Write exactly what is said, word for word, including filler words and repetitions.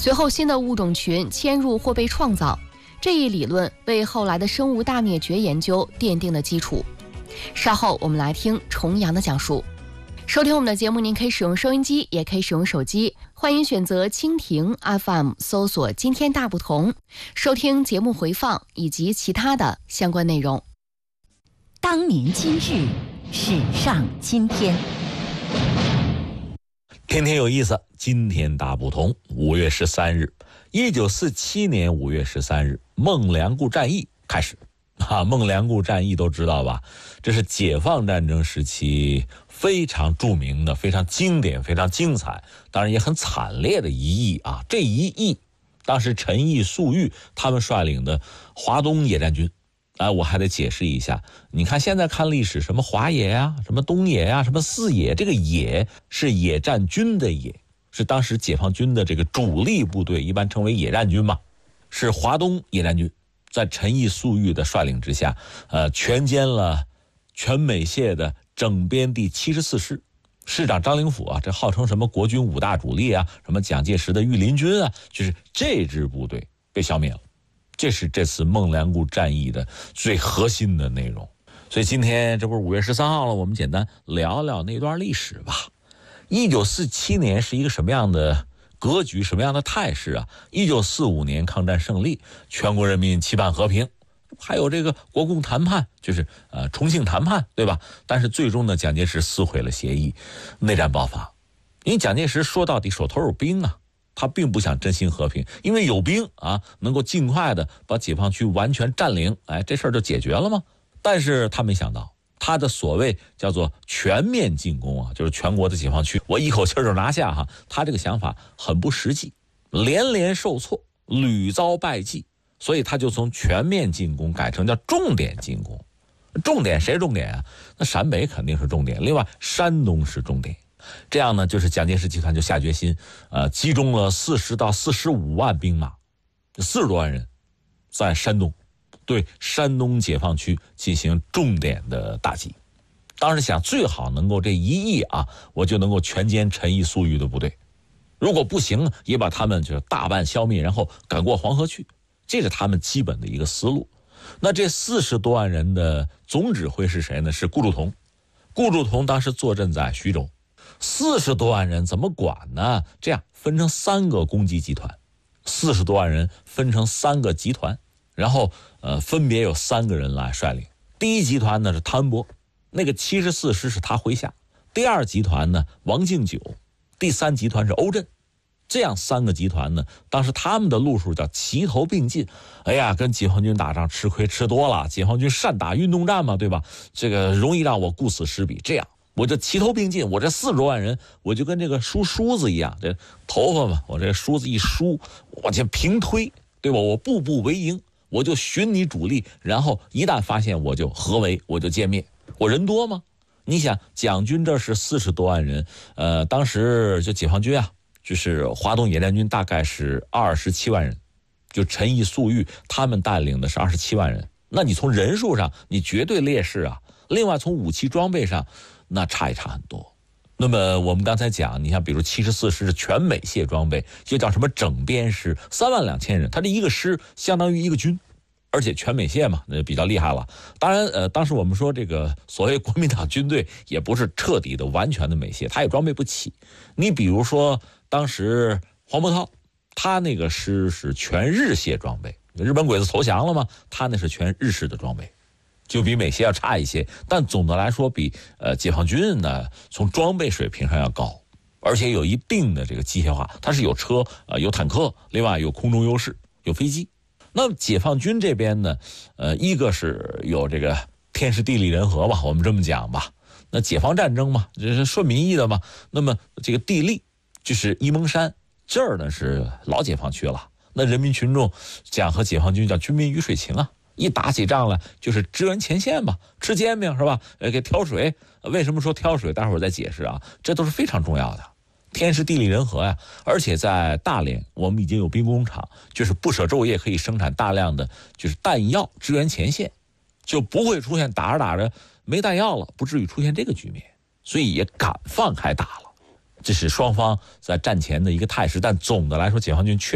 随后新的物种群迁入或被创造，这一理论为后来的生物大灭绝研究奠定了基础。稍后我们来听重阳的讲述。收听我们的节目，您可以使用收音机，也可以使用手机，欢迎选择蜻蜓 F M 搜索今天大不同，收听节目回放以及其他的相关内容。 当年今日，史上今天， 天天有意思，今天大不同。五月十三日，一九四七年五月十三日，孟良崮战役开始。啊，孟良崮战役都知道吧？这是解放战争时期非常著名的、非常经典、非常精彩，当然也很惨烈的一役啊。这一役，当时陈毅、粟裕他们率领的华东野战军，啊，我还得解释一下。你看现在看历史，什么华野呀、啊，什么东野呀、啊，什么四野，这个野是野战军的野，是当时解放军的这个主力部队，一般称为野战军嘛，是华东野战军。在陈毅、粟裕的率领之下，呃，全歼了全美械的整编第七十四师，师长张灵甫啊，这号称什么国军五大主力啊，什么蒋介石的御林军啊，就是这支部队被消灭了。这是这次孟良崮战役的最核心的内容。所以今天这不是五月十三号了，我们简单聊聊那段历史吧。一九四七年是一个什么样的格局，什么样的态势啊？一九四五年抗战胜利，全国人民期盼和平，还有这个国共谈判，就是呃重庆谈判，对吧？但是最终呢，蒋介石撕毁了协议，内战爆发。因为蒋介石说到底手头有兵啊，他并不想真心和平，因为有兵啊，能够尽快的把解放区完全占领，哎，这事儿就解决了吗？但是他没想到，他的所谓叫做全面进攻啊，就是全国的解放区我一口气就拿下哈，他这个想法很不实际，连连受挫，屡遭败绩，所以他就从全面进攻改成叫重点进攻。重点谁重点啊？那陕北肯定是重点，另外山东是重点。这样呢，就是蒋介石集团就下决心，呃，集中了四十到四十五万兵马，四十多万人，在山东。对山东解放区进行重点的打击，当时想最好能够这一役啊，我就能够全歼陈毅、粟裕的部队，如果不行，也把他们就大半消灭，然后赶过黄河去，这是他们基本的一个思路。那这四十多万人的总指挥是谁呢？是顾祝同。顾祝同当时坐镇在徐州，四十多万人怎么管呢？这样分成三个攻击集团，四十多万人分成三个集团。然后，呃，分别有三个人来率领。第一集团呢是汤恩伯，那个七十四师是他麾下；第二集团呢王敬久，第三集团是欧震。这样三个集团呢，当时他们的路数叫齐头并进。哎呀，跟解放军打仗吃亏吃多了，解放军善打运动战嘛，对吧？这个容易让我顾此失彼。这样，我这齐头并进，我这四十多万人，我就跟这个梳梳子一样，这头发嘛，我这梳子一梳，我就平推，对吧？我步步为营。我就寻你主力，然后一旦发现我就合围，我就歼灭。我人多吗？你想蒋军这是四十多万人，呃，当时就解放军啊，就是华东野战军大概是二十七万人，就陈毅、粟裕他们带领的是二十七万人。那你从人数上你绝对劣势啊，另外从武器装备上那差也差很多。那么我们刚才讲，你像比如七十四师是全美械装备，就叫什么整编师，三万两千人，他这一个师相当于一个军，而且全美械嘛，那比较厉害了。当然，呃，当时我们说这个所谓国民党军队也不是彻底的完全的美械，他也装备不起。你比如说当时黄伯韬，他那个师是全日械装备，日本鬼子投降了嘛，他那是全日式的装备。就比美械要差一些，但总的来说比呃解放军呢从装备水平上要高，而且有一定的这个机械化，它是有车呃有坦克，另外有空中优势，有飞机。那么解放军这边呢，呃一个是有这个天时地利人和吧，我们这么讲吧。那解放战争嘛，这是顺民意的嘛。那么这个地利就是沂蒙山这儿呢是老解放区了，那人民群众讲和解放军叫军民鱼水情啊。一打起仗来就是支援前线吧，吃煎饼是吧？呃，给挑水。为什么说挑水？待会儿再解释啊，这都是非常重要的。天时地利人和呀，而且在大连我们已经有兵工厂，就是不舍昼夜可以生产大量的就是弹药支援前线，就不会出现打着打着没弹药了，不至于出现这个局面，所以也敢放开打了。这是双方在战前的一个态势，但总的来说解放军确